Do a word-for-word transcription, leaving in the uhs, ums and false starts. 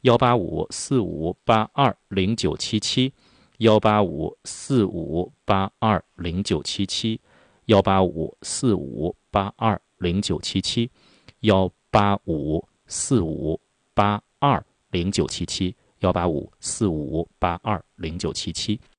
幺八五四五八二零九七七，幺八五四五八二零九七七，幺八五四五八二零九七七，幺八五四五八二零九七七，幺八五四五八二零九七七。